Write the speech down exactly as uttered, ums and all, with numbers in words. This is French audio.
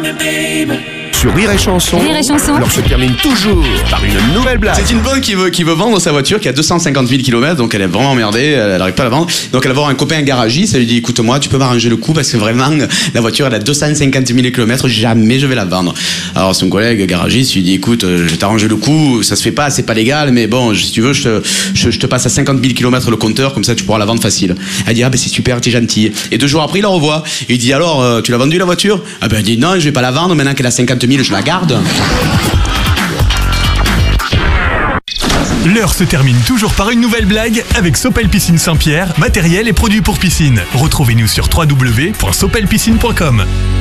Sur Rire et Chanson, Rire et Chanson. l'heure se termine toujours par une nouvelle blague. C'est une bonne qui veut, qui veut vendre sa voiture, qui a deux cent cinquante mille kilomètres, donc elle est vraiment emmerdée, elle n'arrive pas à la vendre. Donc elle va voir un copain garagiste, elle lui dit écoute-moi, tu peux m'arranger le coup parce que vraiment la voiture elle a deux cent cinquante mille kilomètres, jamais je vais la vendre. Alors son collègue garagiste lui dit écoute, je vais t'arranger le coup, ça se fait pas, c'est pas légal, mais bon, si tu veux, je te, je, je te passe à cinquante mille kilomètres le compteur, comme ça tu pourras la vendre facile. Elle dit ah ben c'est super, t'es gentil. Et deux jours après il la revoit, il dit alors euh, tu l'as vendue la voiture? Ah ben elle dit non, je vais pas la vendre, maintenant qu'elle a cinquante mille, je la garde. L'heure se termine toujours par une nouvelle blague avec Sopel Piscine Saint-Pierre, matériel et produits pour piscine. Retrouvez-nous sur w w w point sopel piscine point com.